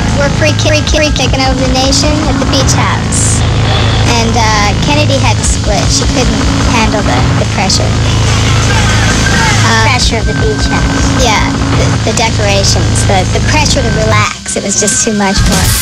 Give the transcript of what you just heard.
were taking over the nation at the beach house. And Kennedy had to split. She couldn't handle the pressure. Pressure of the beach house. Yeah, the decorations, the pressure to relax. It was just too much for her.